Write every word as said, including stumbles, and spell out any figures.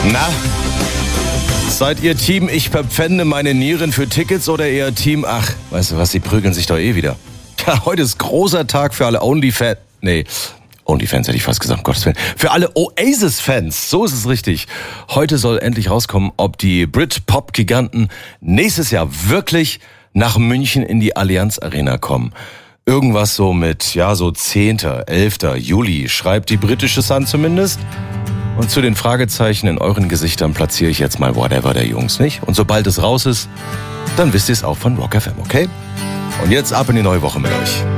Na, seid ihr Team, ich verpfände meine Nieren für Tickets oder eher Team, ach, weißt du was, sie prügeln sich doch eh wieder. Ja, heute ist großer Tag für alle Onlyfans, nee, Onlyfans hätte ich fast gesagt, um Gottes Willen. Für alle Oasis-Fans, so ist es richtig. Heute soll endlich rauskommen, ob die Brit-Pop-Giganten nächstes Jahr wirklich nach München in die Allianz Arena kommen. Irgendwas so mit, ja, so zehnten, elften Juli, schreibt die britische Sun zumindest. Und zu den Fragezeichen in euren Gesichtern platziere ich jetzt mal Whatever der Jungs, nicht? Und sobald es raus ist, dann wisst ihr es auch von Rock F M, okay? Und jetzt ab in die neue Woche mit euch.